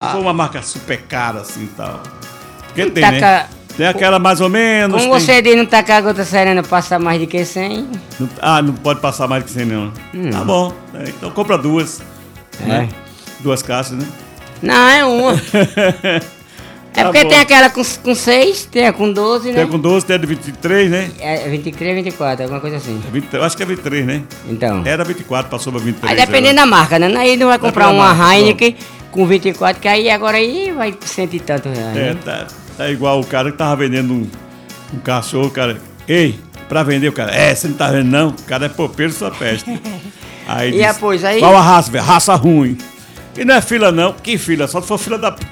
for uma marca super cara assim e tal. Porque Não tem, tá né? Tem aquela mais ou menos. Como você diz, não tá com a gota serena passar mais de que 100? Não pode passar mais que 100 não. Tá bom. Então compra duas. Né? 2 caixas, né? Não, é uma. É porque tem aquela com 6, tem a com 12, né? Tem com 12, tem a de 23, né? É 23, 24, alguma coisa assim. Eu acho que é 23, né? Então. Era 24, passou pra 23. Aí dependendo da marca, né? Aí não vai comprar uma marca, Heineken com 24, que aí agora aí vai cento e tanto reais. É, Né? tá igual o cara que tava vendendo um cachorro, o cara. Ei, pra vender o cara. Você não tá vendo não? O cara é popeiro, sua peste. Aí E depois aí. Qual a raça, velho? Raça ruim. E não é fila não. Que fila? Só se for fila da.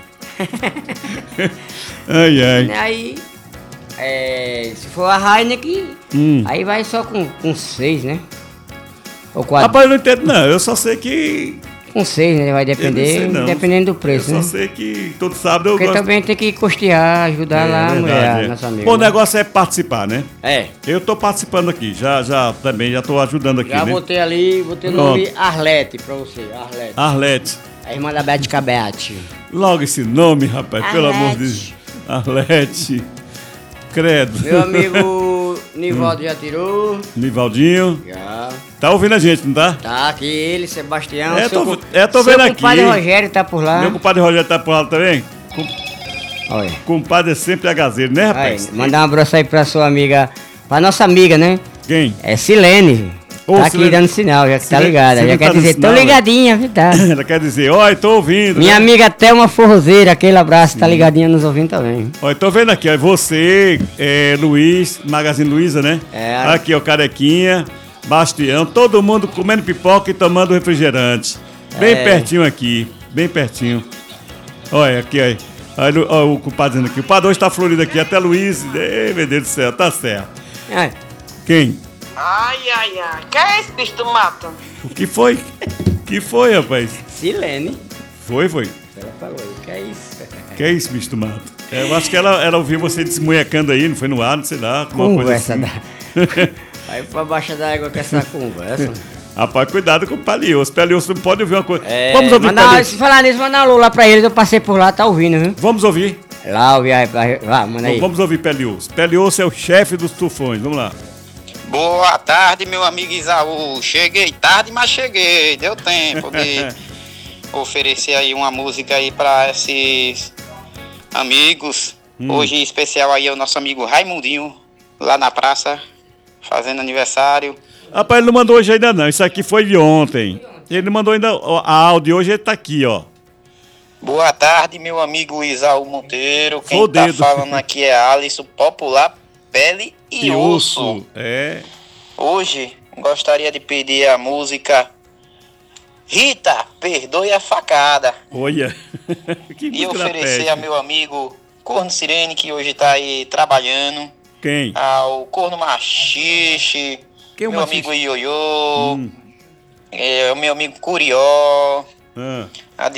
Ai. Aí, se for a Heineken, aí vai só com 6, né? Ou 4. Rapaz, eu não entendo não. Eu só sei que. Com 6, né? Vai depender, dependendo do preço, eu né? só sei que todo sábado eu Porque gosto. também tem que custear, ajudar lá a mulher, nossa amiga. Bom, o negócio é participar, né? É. Eu tô participando aqui, também já tô ajudando aqui, Já né? botei o nome Arlete pra você, Arlete. Arlete. A irmã da Bete Cabete. Logo esse nome, rapaz, pelo amor de Deus. Arlete. Credo. Meu amigo Nivaldo já tirou. Nivaldinho. Já. Tá ouvindo a gente, não tá? Tá aqui ele, Sebastião. Tô vendo aqui. O compadre Rogério tá por lá. Meu compadre Rogério tá por lá também? Olha. Compadre é sempre agazeiro, né, rapaz? Aí, mandar um abraço aí pra sua amiga, pra nossa amiga, né? Quem? É Silene. Tá aqui Silene. dando sinal, já que tá ligada. Já quer tá dizer, sinal, tô ligadinha, viu? Tá. Ela quer dizer, olha, tô ouvindo. Minha né? amiga Thelma Forrozeira, aquele abraço, tá ligadinha nos ouvindo também. Olha, tô vendo aqui, ó, você, Luiz, Magazine Luiza, né? É. Aqui, ó, Carequinha, Bastião, todo mundo comendo pipoca e tomando refrigerante. Bem pertinho aqui, bem pertinho. Olha, aqui, ó. Olha o compadre dizendo aqui. O padrão está florido aqui, até Luiz. Ei, meu Deus do céu, tá certo. Ai. Quem? Ai. Que é esse bicho do mato? O que foi? Que foi, rapaz? Silene. Foi. Ela falou aí, que é isso? Que é isso, bicho do mato? Eu acho que ela ouviu você desmunhecando aí, não foi no ar, não sei lá. Conversa coisa assim. Vai pra baixo da água com essa conversa. Rapaz, cuidado com o Palioso. Palioso não pode ouvir uma coisa. Vamos ouvir se falar nisso, mandar um alô lá pra eles. Eu passei por lá, tá ouvindo, viu? Vamos ouvir. Lá, ouvir aí. Lá, manda aí. Vamos ouvir Pelioso. Pelioso é o chefe dos tufões. Vamos lá. Boa tarde, meu amigo Isaú. Cheguei tarde, mas cheguei. Deu tempo de oferecer aí uma música aí pra esses amigos. Hoje em especial aí é o nosso amigo Raimundinho, lá na praça, fazendo aniversário. Rapaz, ele não mandou hoje ainda não. Isso aqui foi de ontem. Ele não mandou ainda a áudio. Hoje ele tá aqui, ó. Boa tarde, meu amigo Isaú Monteiro. Quem tá falando aqui é Alisson, popular Pele e Osso. É. Hoje gostaria de pedir a música Rita, Perdoe a Facada. Olha. Que E oferecer a meu amigo Corno Sirene, que hoje tá aí trabalhando. Quem? Ao Corno Machixe. Quem é o meu Machixe? amigo Ioiô. O meu amigo Curió. A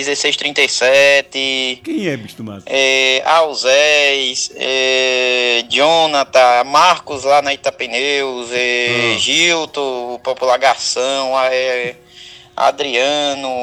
1637. Quem é, bicho do mato? Alzés, Jonathan, Marcos lá na Itapneus, Gilto, o popular Garção, Adriano,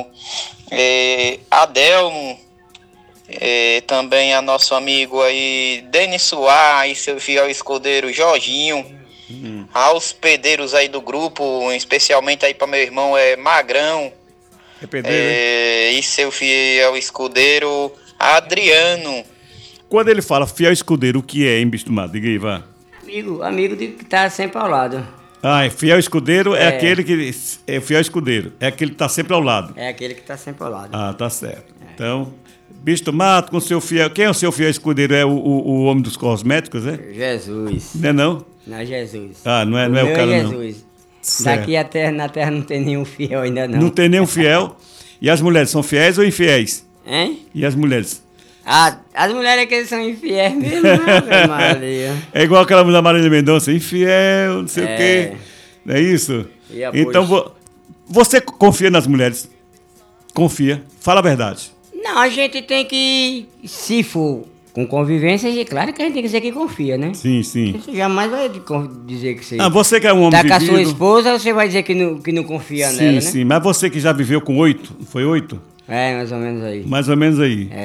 Adelmo, também a nosso amigo aí, Denis Soares e seu fiel escudeiro Jorginho, aos pedreiros aí do grupo, especialmente aí para meu irmão Magrão, É pedreiro, e seu fiel escudeiro Adriano. Quando ele fala fiel escudeiro, o que é, hein, bicho do mato? Diga aí, vá. Amigo que tá sempre ao lado. Fiel escudeiro é aquele que... É fiel escudeiro. É aquele que tá sempre ao lado. É aquele que tá sempre ao lado. Ah, tá certo. Então, bicho do mato com seu fiel... Quem é o seu fiel escudeiro? É o homem dos cosméticos, é? Jesus. Não é não? Não é Jesus. Ah, não é o cara, não. Jesus. Certo. Daqui na terra não tem nenhum fiel ainda não. Não tem nenhum fiel. E as mulheres são fiéis ou infiéis? Hein? E as mulheres? As mulheres é que são infiéis mesmo, né, Maria? É igual aquela mulher Marília Mendonça, infiel, não sei o quê. Não é isso? Então, você confia nas mulheres? Confia. Fala a verdade. Não, a gente tem que, se for com convivência, claro que a gente tem que dizer que confia, né? Sim. Você jamais vai dizer que você... Você que é um homem tá vivido... com a sua esposa, você vai dizer que não confia nela, né? Sim, mas você que já viveu com 8, foi 8? É, mais ou menos aí. Mais ou menos aí.